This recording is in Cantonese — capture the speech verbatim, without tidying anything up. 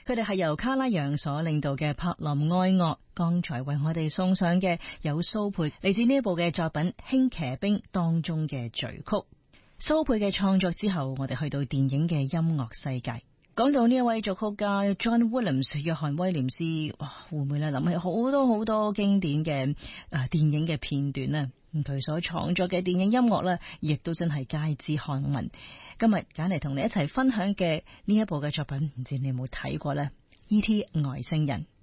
佢哋係由卡拉揚所領導嘅柏林愛樂。剛才為我哋送上嘅有蘇蓓嚟自呢一部嘅作品《輕騎兵》當中嘅序曲。蘇蓓嘅創作之後，我哋去到電影嘅音樂世界。講到呢一位作曲家 John Williams 約翰威廉斯，哇，會唔會咧諗起好多好多經典嘅誒、呃、電影嘅片段呢？佢所創作嘅電影音樂呢，亦都真係街知巷聞。今日揀嚟同你一齊分享嘅呢一部嘅作品，唔知你有冇睇過呢？ E T 外星人。